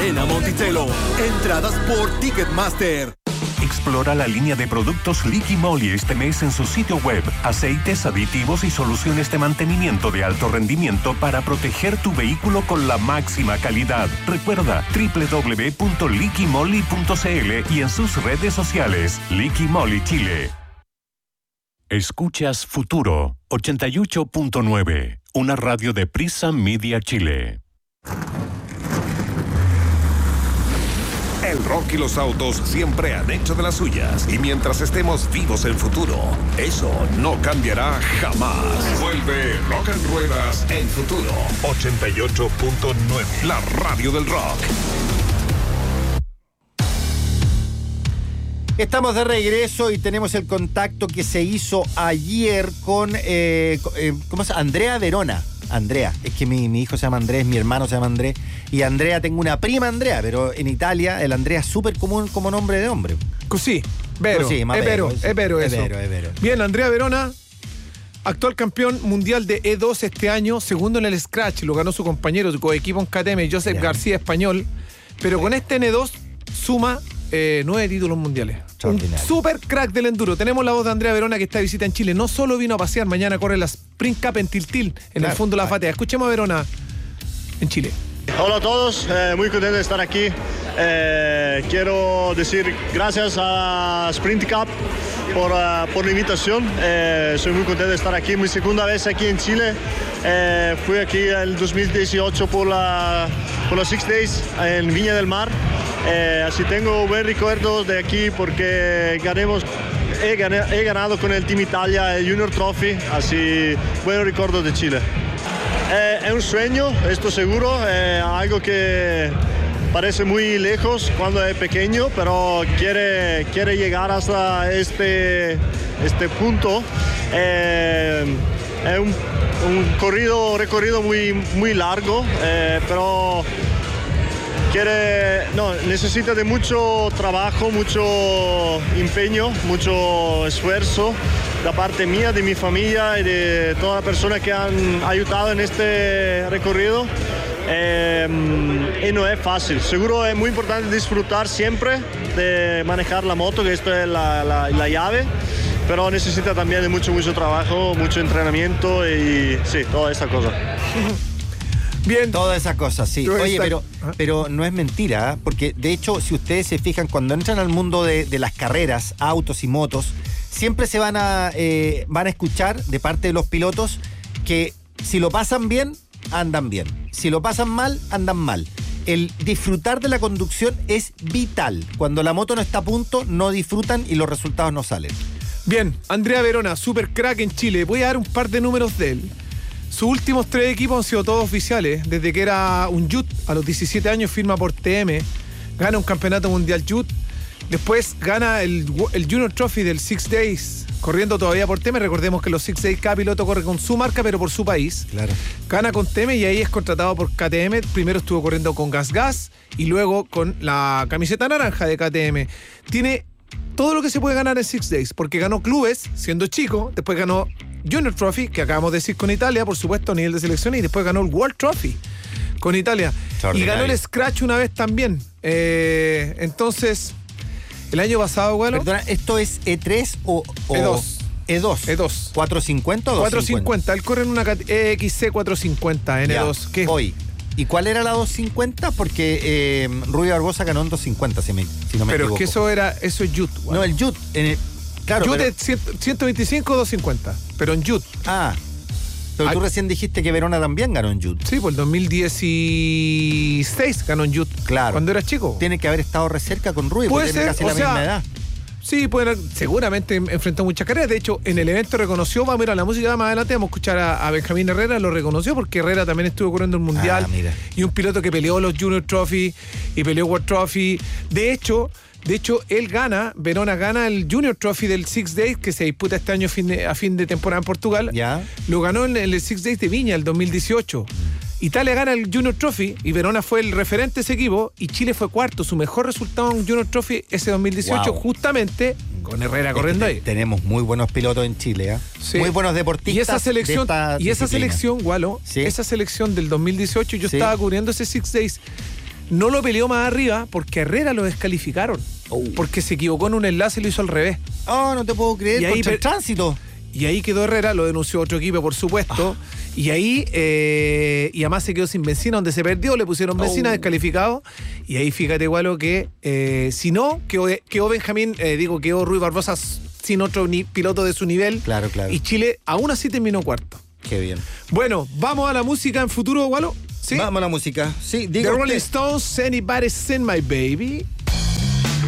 Arena Monticello. Entradas por Ticketmaster. Explora la línea de productos Liqui Moly este mes en su sitio web. Aceites, aditivos y soluciones de mantenimiento de alto rendimiento para proteger tu vehículo con la máxima calidad. Recuerda www.liquimoly.cl y en sus redes sociales. Liqui Moly Chile. Escuchas Futuro 88.9, una radio de Prisa Media Chile. El rock y los autos siempre han hecho de las suyas. Y mientras estemos vivos en Futuro, eso no cambiará jamás. Vuelve Rock en Ruedas en Futuro 88.9, la radio del rock. Estamos de regreso y tenemos el contacto que se hizo ayer con ¿cómo se llama? Andrea Verona. Andrea, es que mi hijo se llama Andrés, mi hermano se llama Andrés. Y Andrea, tengo una prima Andrea, pero en Italia el Andrea es súper común como nombre de hombre. Così, vero, Così, è vero eso. È vero. Bien, Andrea Verona, actual campeón mundial de E2 este año, segundo en el Scratch, lo ganó su compañero, su coequipo en KTM, Joseph García, español, pero con este N2 suma 9 títulos mundiales. Un super crack del enduro. Tenemos la voz de Andrea Verona que está de visita en Chile. No solo vino a pasear, mañana corre la Sprint Cup en Tiltil, en el fondo de la Fatea. Escuchemos a Verona en Chile. Hola a todos, muy contento de estar aquí. Quiero decir gracias a Sprint Cup por la invitación. Soy muy contento de estar aquí, mi segunda vez aquí en Chile. Fui aquí en el 2018 por los Six Days en Viña del Mar. Así tengo buen recuerdo de aquí porque he ganado con el Team Italia el Junior Trophy, así buenos recuerdos de Chile. Es un sueño, esto seguro, algo que parece muy lejos cuando es pequeño, pero quiere llegar hasta este punto. Es un recorrido muy largo, pero necesita de mucho trabajo, mucho empeño, mucho esfuerzo de parte mía, de mi familia y de todas las personas que han ayudado en este recorrido. Y no es fácil. Seguro es muy importante disfrutar siempre de manejar la moto, que esto es la llave, pero necesita también de mucho trabajo, mucho entrenamiento y sí, toda esa cosa. Bien. Todas esas cosas, sí. Oye, pero no es mentira, porque de hecho, si ustedes se fijan, cuando entran al mundo de las carreras, autos y motos, siempre se van a escuchar de parte de los pilotos que si lo pasan bien, andan bien. Si lo pasan mal, andan mal. El disfrutar de la conducción es vital. Cuando la moto no está a punto, no disfrutan y los resultados no salen. Bien, Andrea Verona, super crack en Chile. Voy a dar un par de números de él. Sus últimos 3 equipos han sido todos oficiales. Desde que era un Youth, a los 17 años firma por TM, gana un campeonato mundial Youth, después gana el Junior Trophy del Six Days, corriendo todavía por TM. Recordemos que los Six Days cada piloto corre con su marca, pero por su país. Claro. Gana con TM y ahí es contratado por KTM. Primero estuvo corriendo con Gas y luego con la camiseta naranja de KTM. Tiene todo lo que se puede ganar en Six Days, porque ganó clubes siendo chico, después ganó Junior Trophy, que acabamos de decir con Italia, por supuesto, a nivel de selección, y después ganó el World Trophy con Italia. Y ganó el Scratch una vez también. Entonces, el año pasado, bueno. Perdona, ¿esto es E3 o E2? E2. ¿450 o 250? 450. Él corre en una EXC 450 en E2. ¿Qué? Hoy. ¿Y cuál era la 250? Porque Rubio Barbosa ganó en 250, si no me equivoco. Pero es que eso es Youth. Bueno. No, el Youth. Claro, Youth es 125 o 250, pero en Youth. Pero tú recién dijiste que Verona también ganó en Youth. Sí, pues el 2016 ganó en Youth. Claro. Cuando era chico. Tiene que haber estado re cerca con Rubio, porque tiene casi la misma edad. Sí, seguramente enfrentó muchas carreras. De hecho, en el evento reconoció, vamos a ir a la música más adelante, vamos a escuchar a Benjamín Herrera, lo reconoció porque Herrera también estuvo corriendo el Mundial. Y un piloto que peleó los Junior Trophy y peleó World Trophy. De hecho, Verona gana el Junior Trophy del Six Days, que se disputa este año a fin de temporada en Portugal. Ya. Lo ganó en el Six Days de Viña, el 2018. Italia gana el Junior Trophy y Verona fue el referente de ese equipo y Chile fue cuarto. Su mejor resultado en Junior Trophy ese 2018, justamente con Herrera corriendo ahí. Tenemos muy buenos pilotos en Chile, ¿eh? Sí. Muy buenos deportistas. Y esa selección, Gualo, esa selección del 2018, yo estaba cubriendo ese Six Days. no lo peleó más arriba porque a Herrera lo descalificaron. Porque se equivocó en un enlace y lo hizo al revés. Oh, no te puedo creer, y ahí contra el tránsito. Y ahí quedó Herrera, lo denunció otro equipo, por supuesto. Y ahí, y además se quedó sin benzina, donde se perdió, le pusieron benzina, descalificado. Y ahí fíjate, Gualo, que si no, quedó Benjamín, quedó Rui Barbosa sin otro piloto de su nivel. Claro, claro. Y Chile aún así terminó cuarto. Qué bien. Bueno, vamos a la música en futuro, Gualo. ¿Sí? Vamos a la música. Sí, The Rolling Stones, Anybody Seen My Baby.